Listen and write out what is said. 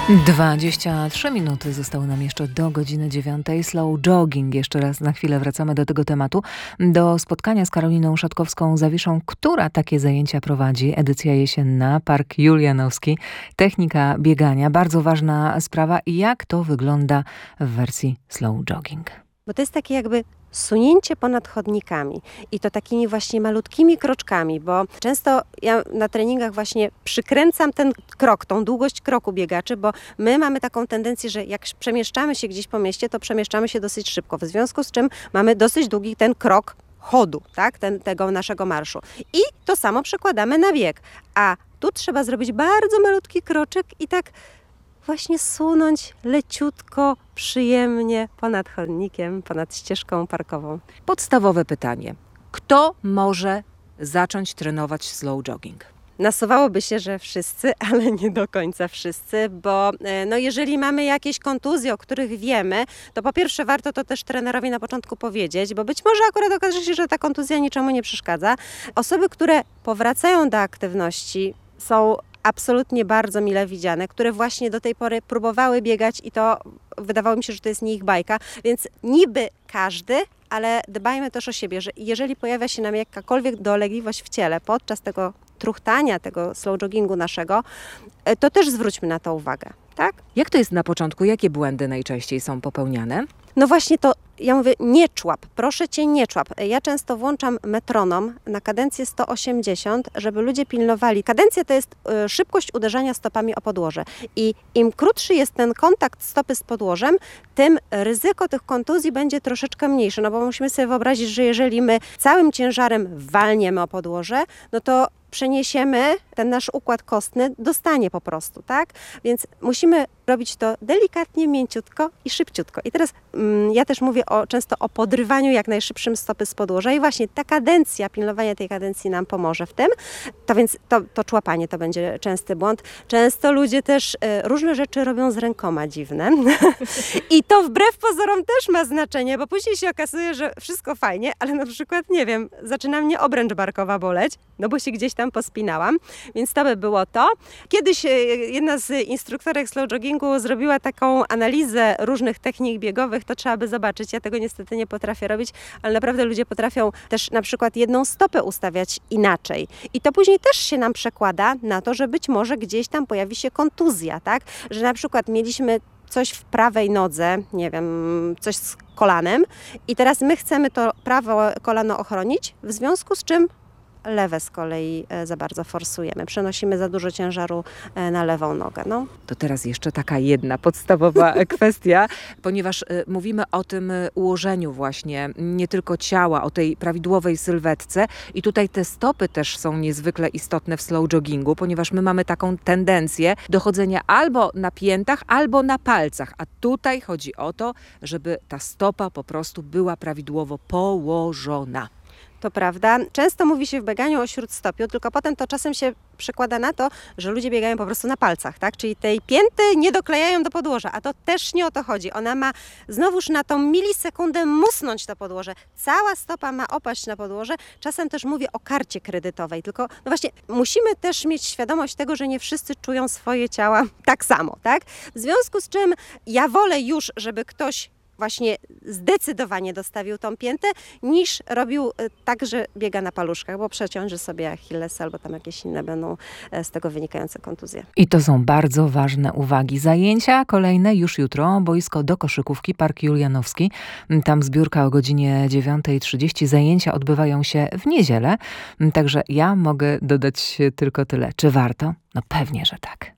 23 minuty zostały nam jeszcze do godziny 9. Slow jogging. Jeszcze raz na chwilę wracamy do tego tematu. Do spotkania z Karoliną Szatkowską-Zawiszą, która takie zajęcia prowadzi. Edycja jesienna, Park Julianowski, technika biegania. Bardzo ważna sprawa. Jak to wygląda w wersji slow jogging? Bo to jest takie jakby sunięcie ponad chodnikami i to takimi właśnie malutkimi kroczkami, bo często ja na treningach właśnie przykręcam ten krok, tą długość kroku biegaczy, bo my mamy taką tendencję, że jak przemieszczamy się gdzieś po mieście, to przemieszczamy się dosyć szybko, w związku z czym mamy dosyć długi ten krok chodu, tak, tego naszego marszu. I to samo przekładamy na bieg, a tu trzeba zrobić bardzo malutki kroczek i tak właśnie sunąć leciutko, przyjemnie ponad chodnikiem, ponad ścieżką parkową. Podstawowe pytanie. Kto może zacząć trenować slow jogging? Nasuwałoby się, że wszyscy, ale nie do końca wszyscy, bo jeżeli mamy jakieś kontuzje, o których wiemy, to po pierwsze warto to też trenerowi na początku powiedzieć, bo być może akurat okaże się, że ta kontuzja niczemu nie przeszkadza. Osoby, które powracają do aktywności, są absolutnie bardzo mile widziane, które właśnie do tej pory próbowały biegać i to wydawało mi się, że to jest nie ich bajka, więc niby każdy, ale dbajmy też o siebie, że jeżeli pojawia się nam jakakolwiek dolegliwość w ciele podczas tego truchtania, tego slow joggingu naszego, to też zwróćmy na to uwagę, tak? Jak to jest na początku? Jakie błędy najczęściej są popełniane? No właśnie to, ja mówię, nie człap, proszę Cię, nie człap. Ja często włączam metronom na kadencję 180, żeby ludzie pilnowali. Kadencja to jest szybkość uderzania stopami o podłoże i im krótszy jest ten kontakt stopy z podłożem, tym ryzyko tych kontuzji będzie troszeczkę mniejsze, no bo musimy sobie wyobrazić, że jeżeli my całym ciężarem walniemy o podłoże, no to przeniesiemy ten nasz układ kostny, dostanie po prostu, tak? Więc musimy robić to delikatnie, mięciutko i szybciutko. I teraz ja też mówię często o podrywaniu jak najszybszym stopy z podłoża i właśnie ta kadencja, pilnowanie tej kadencji nam pomoże w tym. To więc to człapanie to będzie częsty błąd. Często ludzie też różne rzeczy robią z rękoma dziwne i to wbrew pozorom też ma znaczenie, bo później się okazuje, że wszystko fajnie, ale na przykład, nie wiem, zaczyna mnie obręcz barkowa boleć, no bo się gdzieś tam pospinałam, więc to by było to. Kiedyś jedna z instruktorek slow joggingu zrobiła taką analizę różnych technik biegowych, to trzeba by zobaczyć. Ja tego niestety nie potrafię robić, ale naprawdę ludzie potrafią też na przykład jedną stopę ustawiać inaczej. I to później też się nam przekłada na to, że być może gdzieś tam pojawi się kontuzja, tak? Że na przykład mieliśmy coś w prawej nodze, nie wiem, coś z kolanem i teraz my chcemy to prawe kolano ochronić, w związku z czym lewe z kolei za bardzo forsujemy. Przenosimy za dużo ciężaru na lewą nogę. No. To teraz jeszcze taka jedna podstawowa kwestia, ponieważ mówimy o tym ułożeniu właśnie nie tylko ciała, o tej prawidłowej sylwetce i tutaj te stopy też są niezwykle istotne w slow joggingu, ponieważ my mamy taką tendencję do chodzenia albo na piętach, albo na palcach, a tutaj chodzi o to, żeby ta stopa po prostu była prawidłowo położona. To prawda. Często mówi się w bieganiu o śródstopiu, tylko potem to czasem się przekłada na to, że ludzie biegają po prostu na palcach, tak? Czyli tej pięty nie doklejają do podłoża, a to też nie o to chodzi. Ona ma znowuż na tą milisekundę musnąć to podłoże. Cała stopa ma opaść na podłoże. Czasem też mówię o karcie kredytowej, tylko no właśnie musimy też mieć świadomość tego, że nie wszyscy czują swoje ciała tak samo, tak? W związku z czym ja wolę już, żeby ktoś właśnie zdecydowanie dostawił tą piętę, niż robił tak, że biega na paluszkach, bo przeciąży sobie Achilles albo tam jakieś inne będą z tego wynikające kontuzje. I to są bardzo ważne uwagi. Zajęcia kolejne już jutro. Boisko do koszykówki, Park Julianowski. Tam zbiórka o godzinie 9:30. Zajęcia odbywają się w niedzielę. Także ja mogę dodać tylko tyle. Czy warto? No pewnie, że tak.